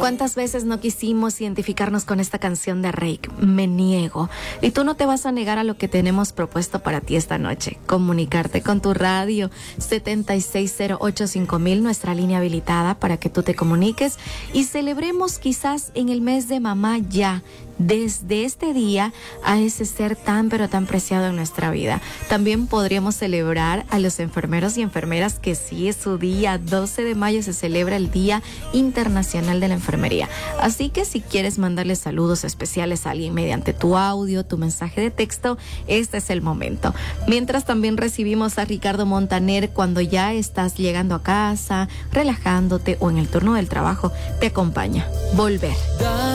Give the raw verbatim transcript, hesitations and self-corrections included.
¿Cuántas veces no quisimos identificarnos con esta canción de Reik? Me niego. Y tú no te vas a negar a lo que tenemos propuesto para ti esta noche. Comunicarte con tu radio setenta y seis cero ocho cinco mil, nuestra línea habilitada para que tú te comuniques y celebremos quizás en el mes de mamá ya, desde este día, a ese ser tan pero tan preciado en nuestra vida. También podríamos celebrar a los enfermeros y enfermeras, que sí es su día. doce de mayo se celebra el Día Internacional de la Enfermería. Así que si quieres mandarle saludos especiales a alguien mediante tu audio, tu mensaje de texto, este es el momento. Mientras también recibimos a Ricardo Montaner cuando ya estás llegando a casa, relajándote o en el turno del trabajo, te acompaña. Volver.